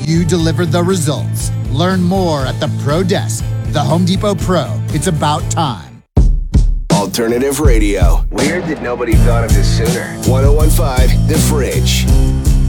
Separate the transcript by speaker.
Speaker 1: You deliver the results. Learn more at the Pro Desk. The Home Depot Pro. It's about time.
Speaker 2: Alternative Radio.
Speaker 3: Weird that nobody thought of this sooner.
Speaker 2: 1015 The Fridge.